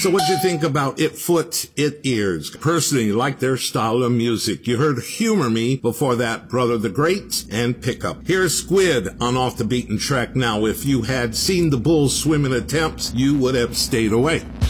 So what'd you think about It Foot, It Ears? Personally, like their style of music. You heard Humor Me, before that Brother the Great, and Pickup. Here's Squid on Off the Beaten Track now. If you had seen the bull swimming attempts, you would have stayed away.